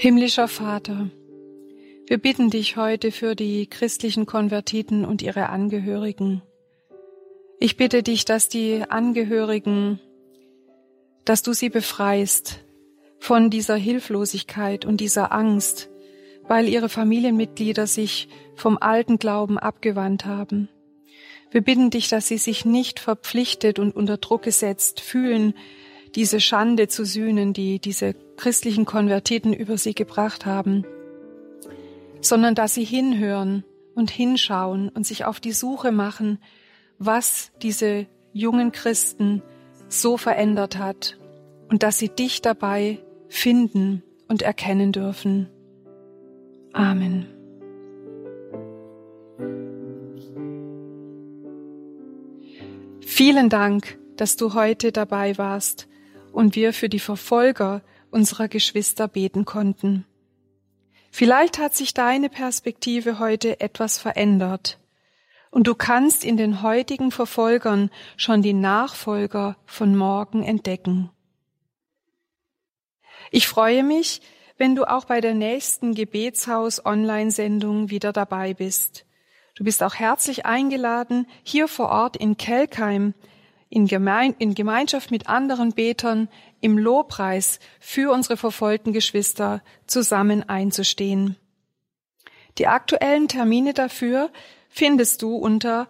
Himmlischer Vater, wir bitten dich heute für die christlichen Konvertiten und ihre Angehörigen. Ich bitte dich, dass die Angehörigen, dass du sie befreist von dieser Hilflosigkeit und dieser Angst, weil ihre Familienmitglieder sich vom alten Glauben abgewandt haben. Wir bitten dich, dass sie sich nicht verpflichtet und unter Druck gesetzt fühlen, diese Schande zu sühnen, die diese christlichen Konvertiten über sie gebracht haben, sondern dass sie hinhören und hinschauen und sich auf die Suche machen, was diese jungen Christen so verändert hat und dass sie dich dabei finden und erkennen dürfen. Amen. Vielen Dank, dass du heute dabei warst und wir für die Verfolger unserer Geschwister beten konnten. Vielleicht hat sich deine Perspektive heute etwas verändert und du kannst in den heutigen Verfolgern schon die Nachfolger von morgen entdecken. Ich freue mich, wenn du auch bei der nächsten Gebetshaus-Online-Sendung wieder dabei bist. Du bist auch herzlich eingeladen, hier vor Ort in Kelkheim in Gemeinschaft mit anderen Betern im Lobpreis für unsere verfolgten Geschwister zusammen einzustehen. Die aktuellen Termine dafür findest du unter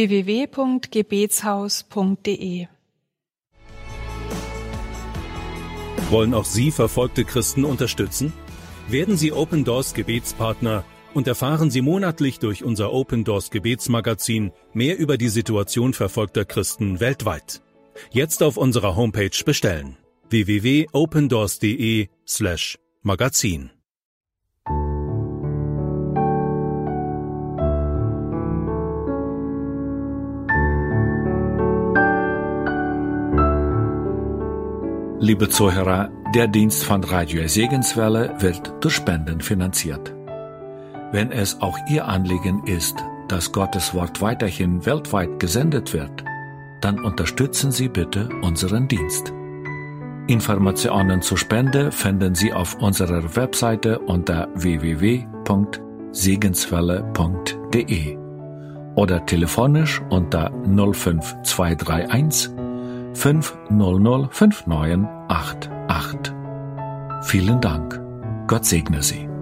www.gebetshaus.de. Wollen auch Sie verfolgte Christen unterstützen? Werden Sie Open Doors Gebetspartner und erfahren Sie monatlich durch unser Open Doors Gebetsmagazin mehr über die Situation verfolgter Christen weltweit. Jetzt auf unserer Homepage bestellen: www.opendoors.de/magazin. Liebe Zuhörer, der Dienst von Radio Segenswelle wird durch Spenden finanziert. Wenn es auch Ihr Anliegen ist, dass Gottes Wort weiterhin weltweit gesendet wird, dann unterstützen Sie bitte unseren Dienst. Informationen zur Spende finden Sie auf unserer Webseite unter www.segenswelle.de oder telefonisch unter 05231 500 5988. Vielen Dank. Gott segne Sie.